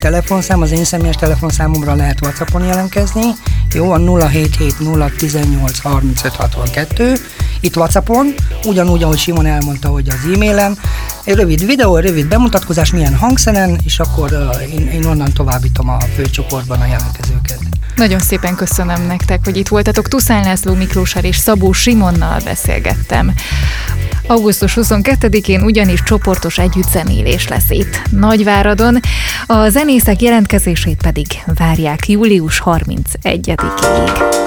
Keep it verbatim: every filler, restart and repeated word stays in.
telefonszám, az én személyes telefonszámomra lehet WhatsAppon jelentkezni, jó, a nulla hét hét nulla tizennyolc harmincöt hatvankettő, itt WhatsAppon, ugyanúgy, ahogy Simon elmondta, hogy az e-mailen, egy rövid videó, egy rövid bemutatkozás, milyen hangszeren, és akkor uh, én, én onnan továbbítom a főcsoportban a jelentkezőket. Nagyon szépen köszönöm nektek, hogy itt voltatok. Tuszán László Miklóssal és Szabó Simonnal beszélgettem. augusztus huszonkettedikén ugyanis csoportos együttzenélés lesz itt Nagyváradon, a zenészek jelentkezését pedig várják július harmincegyedikéig.